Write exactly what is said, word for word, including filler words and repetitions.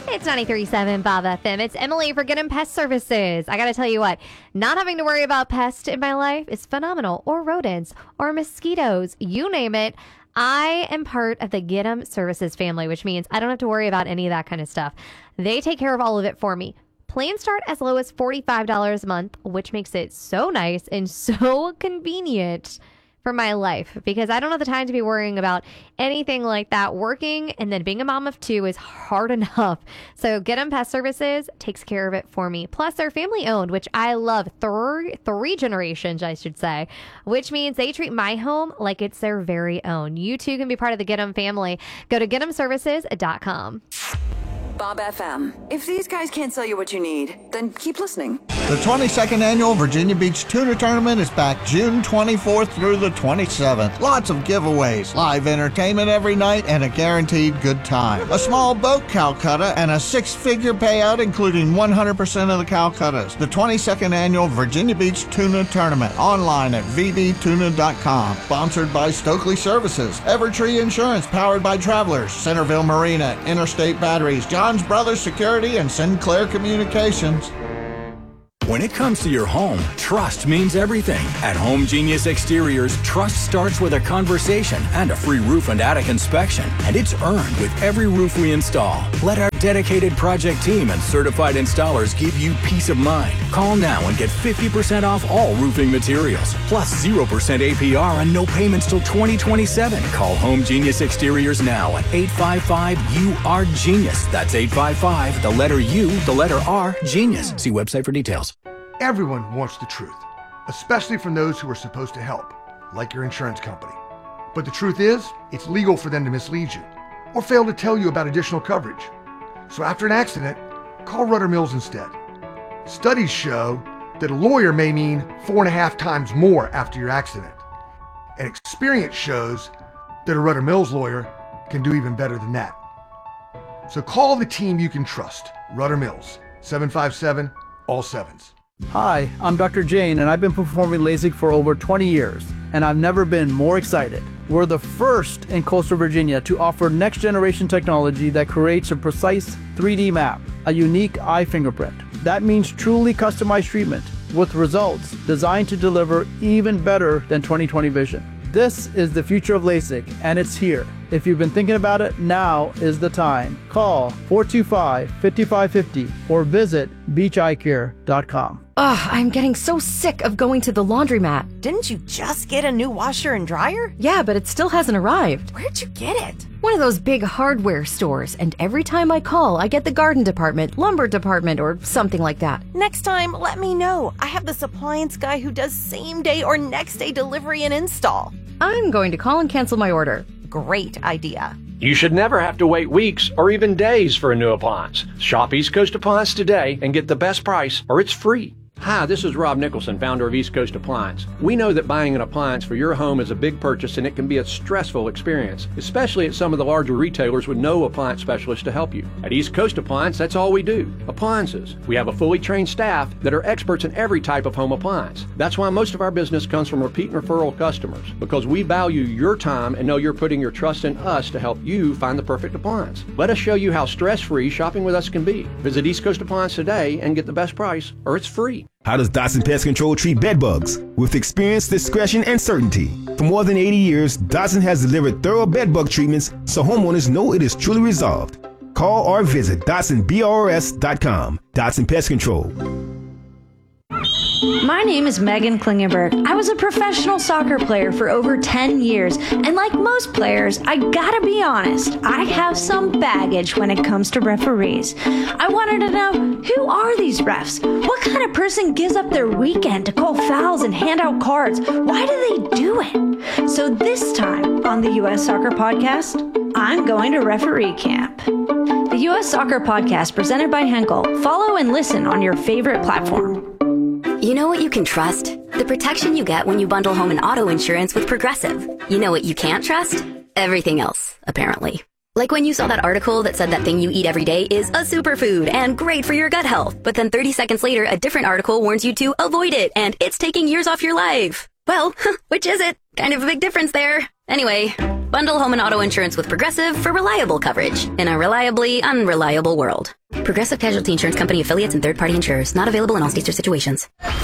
It's ninety-three point seven Bob F M. It's Emily for Get 'em Pest Services. I got to tell you what, not having to worry about pests in my life is phenomenal. Or rodents, or mosquitoes, you name it. I am part of the Get 'em Services family, which means I don't have to worry about any of that kind of stuff. They take care of all of it for me. Plans start as low as forty-five dollars a month, which makes it so nice and so convenient for my life, because I don't have the time to be worrying about anything like that. Working and then being a mom of two is hard enough. So Get 'em Pest Services takes care of it for me. Plus, they're family owned, which I love. Three, three generations, I should say, which means they treat my home like it's their very own. You too can be part of the Get 'em family. Go to get em services dot com. Bob F M. If these guys can't sell you what you need, then keep listening. The twenty-second Annual Virginia Beach Tuna Tournament is back June twenty-fourth through the twenty-seventh. Lots of giveaways, live entertainment every night, and a guaranteed good time. A small boat Calcutta and a six-figure payout, including one hundred percent of the Calcuttas. The twenty-second Annual Virginia Beach Tuna Tournament, online at v b tuna dot com. Sponsored by Stokely Services, Evertree Insurance, powered by Travelers, Centerville Marina, Interstate Batteries, John's Brothers Security, and Sinclair Communications. When it comes to your home, trust means everything. At Home Genius Exteriors, trust starts with a conversation and a free roof and attic inspection, and it's earned with every roof we install. Let our dedicated project team and certified installers give you peace of mind. Call now and get fifty percent off all roofing materials, plus zero percent A P R and no payments till twenty twenty-seven. Call Home Genius Exteriors now at eight five five U R Genius. That's eight five five, the letter U, the letter R, Genius. See website for details. Everyone wants the truth, especially from those who are supposed to help, like your insurance company. But the truth is, it's legal for them to mislead you or fail to tell you about additional coverage. So after an accident, call Rudder Mills instead. Studies show that a lawyer may mean four and a half times more after your accident. And experience shows that a Rudder Mills lawyer can do even better than that. So call the team you can trust, Rudder Mills, seven five seven, all sevens. Hi, I'm Doctor Jane, and I've been performing LASIK for over twenty years, and I've never been more excited. We're the first in coastal Virginia to offer next-generation technology that creates a precise three D map, a unique eye fingerprint. That means truly customized treatment with results designed to deliver even better than twenty twenty vision. This is the future of LASIK, and it's here. If you've been thinking about it, now is the time. Call four two five, five five five zero or visit beach eye care dot com. Ugh, I'm getting so sick of going to the laundromat. Didn't you just get a new washer and dryer? Yeah, but it still hasn't arrived. Where'd you get it? One of those big hardware stores, and every time I call, I get the garden department, lumber department, or something like that. Next time, let me know. I have this appliance guy who does same day or next day delivery and install. I'm going to call and cancel my order. Great idea. You should never have to wait weeks or even days for a new appliance. Shop East Coast Appliance today and get the best price, or it's free. Hi, this is Rob Nicholson, founder of East Coast Appliance. We know that buying an appliance for your home is a big purchase and it can be a stressful experience, especially at some of the larger retailers with no appliance specialist to help you. At East Coast Appliance, that's all we do, appliances. We have a fully trained staff that are experts in every type of home appliance. That's why most of our business comes from repeat and referral customers, because we value your time and know you're putting your trust in us to help you find the perfect appliance. Let us show you how stress-free shopping with us can be. Visit East Coast Appliance today and get the best price, or it's free. How does Dotson Pest Control treat bed bugs? With experience, discretion, and certainty. For more than eighty years, Dotson has delivered thorough bed bug treatments so homeowners know it is truly resolved. Call or visit Dotson B R S dot com. Dotson Pest Control. My name is Megan Klingenberg. I was a professional soccer player for over ten years, and like most players, I gotta be honest, I have some baggage when it comes to referees. I wanted to know, who are these refs? What kind of person gives up their weekend to call fouls and hand out cards? Why do they do it? So this time on the U S Soccer Podcast, I'm going to referee camp. The U S Soccer Podcast presented by Henkel. Follow and listen on your favorite platform. You know what you can trust? The protection you get when you bundle home and auto insurance with Progressive. You know what you can't trust? Everything else, apparently. Like when you saw that article that said that thing you eat every day is a superfood and great for your gut health. But then thirty seconds later, a different article warns you to avoid it and it's taking years off your life. Well, which is it? Kind of a big difference there. Anyway, Bundle home and auto insurance with Progressive for reliable coverage in a reliably unreliable world. Progressive Casualty Insurance Company affiliates and third-party insurers. Not available in all states or situations.